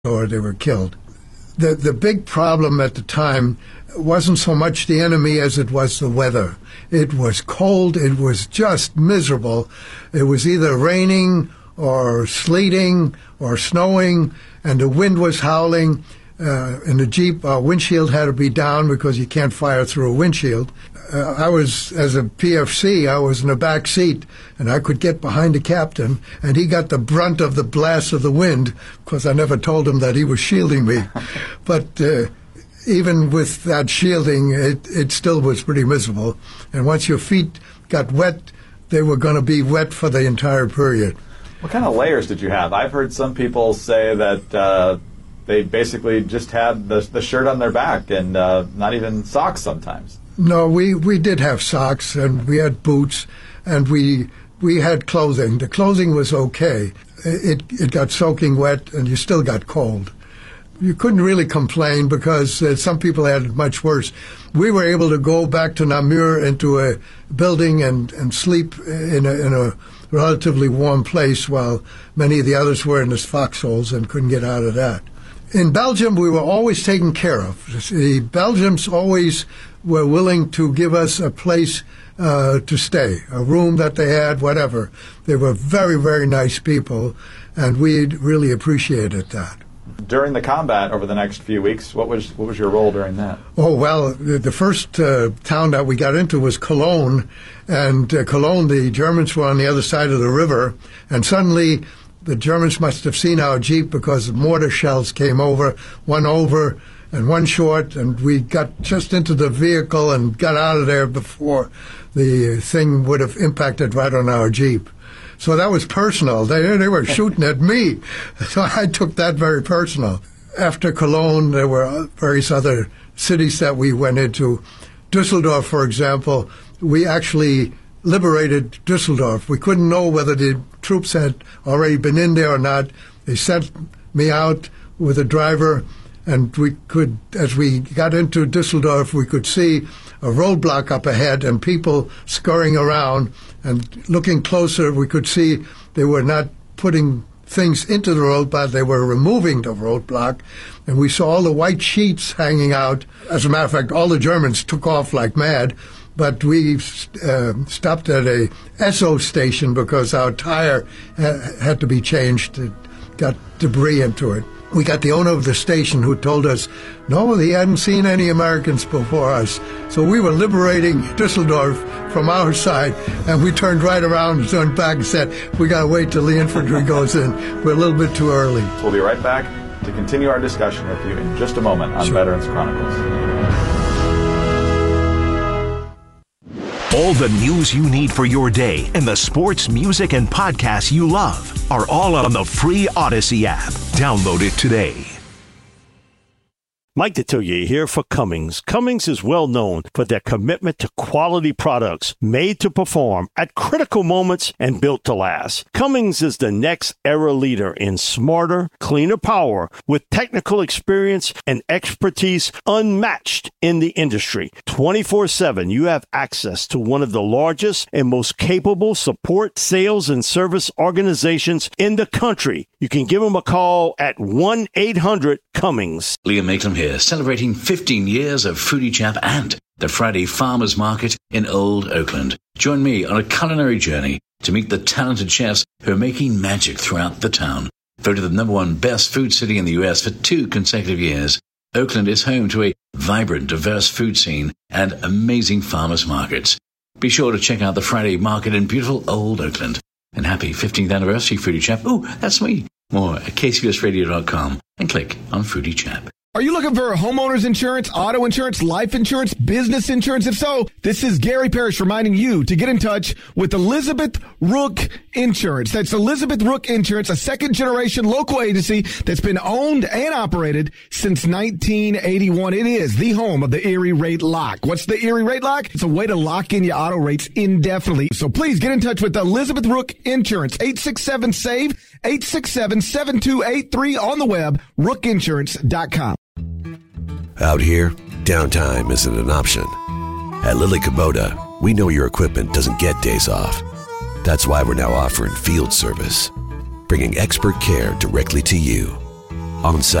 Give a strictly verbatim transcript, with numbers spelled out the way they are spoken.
or they were killed. The, the big problem at the time wasn't so much the enemy as it was the weather. It was cold. It was just miserable. It was either raining or sleeting or snowing, and the wind was howling. Uh, in the Jeep, our windshield had to be down because you can't fire through a windshield. Uh, I was, as a P F C, I was in the back seat, and I could get behind the captain, and he got the brunt of the blast of the wind because I never told him that he was shielding me. But uh, even with that shielding, it, it still was pretty miserable. And once your feet got wet, they were going to be wet for the entire period. What kind of layers did you have? I've heard some people say that uh, they basically just had the, the shirt on their back and uh, not even socks sometimes. No, we, we did have socks, and we had boots, and we we had clothing. The clothing was okay. It it got soaking wet, and you still got cold. You couldn't really complain because uh, some people had it much worse. We were able to go back to Namur into a building and, and sleep in a, in a relatively warm place while many of the others were in the foxholes and couldn't get out of that. In Belgium, we were always taken care of. The Belgians always were willing to give us a place uh, to stay, a room that they had, whatever. They were very, very nice people, and we really appreciated that. During the combat over the next few weeks, what was what was your role during that? Oh, well, the, the first uh, town that we got into was Cologne, and uh, Cologne, the Germans were on the other side of the river, and suddenly the Germans must have seen our Jeep because mortar shells came over, one over and one short, and we got just into the vehicle and got out of there before the thing would have impacted right on our Jeep. So that was personal. They, they were shooting at me. So I took that very personal. After Cologne, there were various other cities that we went into. Dusseldorf, for example, we actually liberated Dusseldorf. We couldn't know whether the troops had already been in there or not. They sent me out with a driver, and we could, as we got into Dusseldorf, we could see a roadblock up ahead and people scurrying around. And looking closer, we could see they were not putting things into the roadblock, they were removing the roadblock. And we saw all the white sheets hanging out. As a matter of fact, all the Germans took off like mad. But we uh, stopped at a Esso station because our tire ha- had to be changed. It got debris into it. We got the owner of the station who told us, no, he hadn't seen any Americans before us. So we were liberating Dusseldorf from our side, and we turned right around and turned back and said, we got to wait till the infantry goes in. We're a little bit too early. We'll be right back to continue our discussion with you in just a moment on Sure. Veterans Chronicles. All the news you need for your day and the sports, music, and podcasts you love are all on the free Odyssey app. Download it today. Mike Detillier here for Cummins. Cummins is well known for their commitment to quality products made to perform at critical moments and built to last. Cummins is the next era leader in smarter, cleaner power with technical experience and expertise unmatched in the industry. twenty-four seven, you have access to one of the largest and most capable support, sales, and service organizations in the country. You can give them a call at one eight hundred Cummins. Liam Maitland here, celebrating fifteen years of Foodie Chap and the Friday Farmers Market in Old Oakland. Join me on a culinary journey to meet the talented chefs who are making magic throughout the town. Voted the number one best food city in the U S for two consecutive years, Oakland is home to a vibrant, diverse food scene and amazing farmers markets. Be sure to check out the Friday Market in beautiful Old Oakland. And happy fifteenth anniversary, Foodie Chap. Ooh, that's me. More at K C B S radio dot com and click on Foodie Chap. Are you looking for homeowners insurance, auto insurance, life insurance, business insurance? If so, this is Gary Parrish reminding you to get in touch with Elizabeth Rook Insurance. That's Elizabeth Rook Insurance, a second-generation local agency that's been owned and operated since nineteen eighty-one. It is the home of the Erie Rate Lock. What's the Erie Rate Lock? It's a way to lock in your auto rates indefinitely. So please get in touch with Elizabeth Rook Insurance, eight six seven, S A V E, eight six seven, seven two eight three on the web, rook insurance dot com. Out here, downtime isn't an option. At Lilly Kubota, we know your equipment doesn't get days off. That's why we're now offering field service, bringing expert care directly to you. on site.